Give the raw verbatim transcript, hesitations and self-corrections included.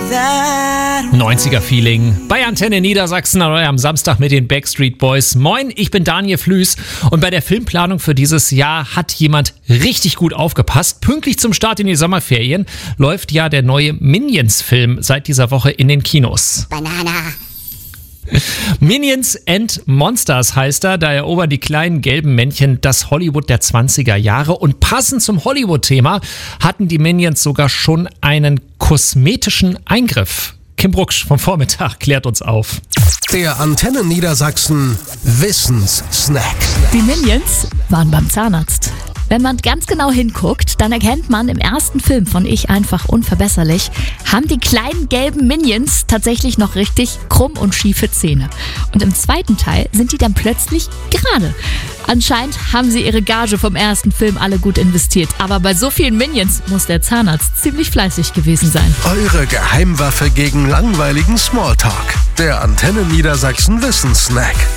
neunziger-Feeling bei Antenne Niedersachsen am Samstag mit den Backstreet Boys. Moin, ich bin Daniel Flüß und bei der Filmplanung für dieses Jahr hat jemand richtig gut aufgepasst. Pünktlich zum Start in die Sommerferien läuft ja der neue Minions-Film seit dieser Woche in den Kinos. Banana. Minions and Monsters heißt er, da erobern die kleinen gelben Männchen das Hollywood der zwanziger Jahre und passend zum Hollywood-Thema hatten die Minions sogar schon einen kosmetischen Eingriff. Kim Brucksch vom Vormittag klärt uns auf. Der Antenne Niedersachsen Wissenssnack. Die Minions waren beim Zahnarzt. Wenn man ganz genau hinguckt, dann erkennt man im ersten Film von Ich einfach unverbesserlich, haben die kleinen gelben Minions tatsächlich noch richtig krumm und schiefe Zähne. Und im zweiten Teil sind die dann plötzlich gerade. Anscheinend haben sie ihre Gage vom ersten Film alle gut investiert. Aber bei so vielen Minions muss der Zahnarzt ziemlich fleißig gewesen sein. Eure Geheimwaffe gegen langweiligen Smalltalk. Der Antenne Niedersachsen Wissenssnack.